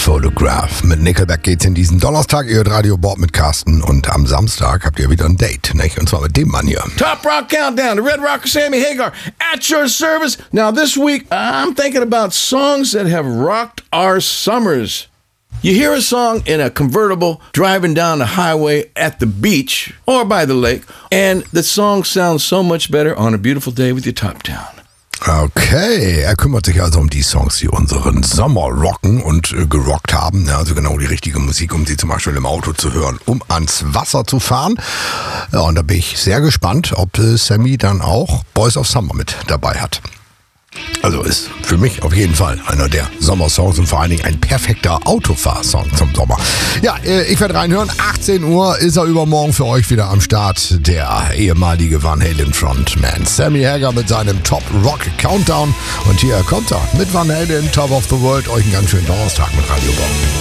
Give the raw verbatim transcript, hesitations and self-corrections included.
Photograph. Mit Nickelback geht's in diesen Donnerstag. Ihr hört Radio Bob mit Carsten und am Samstag habt ihr wieder ein Date, nicht? Und zwar mit dem Mann hier. Top Rock Countdown, the Red Rocker Sammy Hagar at your service. Now this week, I'm thinking about songs that have rocked our summers. You hear a song in a convertible driving down the highway at the beach or by the lake, and the song sounds so much better on a beautiful day with your top down. Okay, er kümmert sich also um die Songs, die unseren Sommer rocken und äh, gerockt haben. Ja, also genau die richtige Musik, um sie zum Beispiel im Auto zu hören, um ans Wasser zu fahren. Ja, und da bin ich sehr gespannt, ob äh, Sammy dann auch Boys of Summer mit dabei hat. Also ist für mich auf jeden Fall einer der Sommersongs und vor allen Dingen ein perfekter Autofahrsong zum Sommer. Ja, ich werde reinhören. achtzehn Uhr ist er übermorgen für euch wieder am Start. Der ehemalige Van Halen Frontman Sammy Hagar mit seinem Top Rock Countdown. Und hier kommt er mit Van Halen, Top of the World. Euch einen ganz schönen Donnerstag mit Radio Bob.